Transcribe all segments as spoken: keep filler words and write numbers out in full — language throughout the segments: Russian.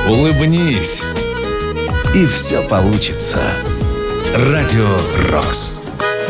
улыбнись, и все получится. Радио «Рокс».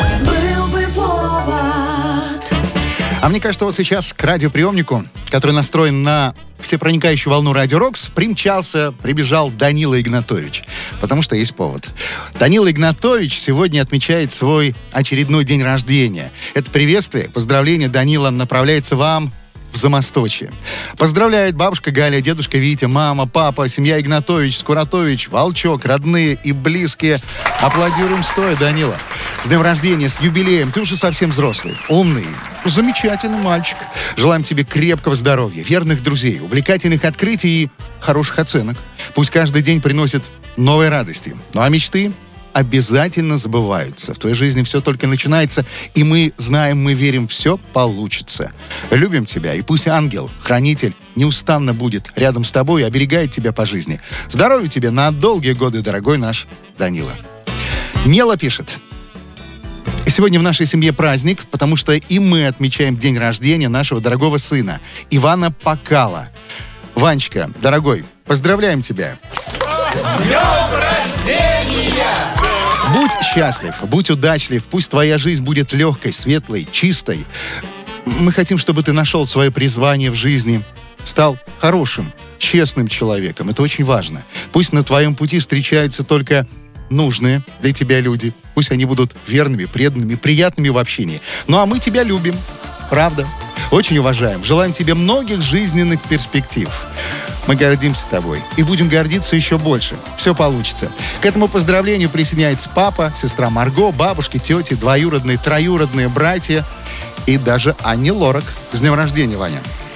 А мне кажется, вот сейчас к радиоприемнику, который настроен на всепроникающую волну Радио Рокс, примчался, прибежал Данила Игнатович. Потому что есть повод. Данила Игнатович сегодня отмечает свой очередной день рождения. Это приветствие, поздравление Данила направляется вам в Замосточье. Поздравляет бабушка Галя, дедушка Витя, мама, папа, семья Игнатович, Скуратович, Волчок, родные и близкие. Аплодируем стоя, Данила. С днем рождения, с юбилеем. Ты уже совсем взрослый, умный, замечательный мальчик. Желаем тебе крепкого здоровья, верных друзей, увлекательных открытий и хороших оценок. Пусть каждый день приносит новые радости. Ну а мечты обязательно сбываются. В твоей жизни все только начинается, и мы знаем, мы верим, все получится. Любим тебя, и пусть ангел, хранитель, неустанно будет рядом с тобой и оберегает тебя по жизни. Здоровья тебе на долгие годы, дорогой наш Данила. Нела пишет. Сегодня в нашей семье праздник, потому что и мы отмечаем день рождения нашего дорогого сына, Ивана Покала. Ванечка, дорогой, поздравляем тебя. С днем рождения! Будь счастлив, будь удачлив, пусть твоя жизнь будет легкой, светлой, чистой. Мы хотим, чтобы ты нашел свое призвание в жизни, стал хорошим, честным человеком. Это очень важно. Пусть на твоем пути встречаются только нужные для тебя люди. Пусть они будут верными, преданными, приятными в общении. Ну а мы тебя любим, правда. Очень уважаем. Желаем тебе многих жизненных перспектив. Мы гордимся тобой и будем гордиться еще больше. Все получится. К этому поздравлению присоединяется папа, сестра Марго, бабушки, тети, двоюродные, троюродные братья и даже Ани Лорак. С днем рождения, Ваня.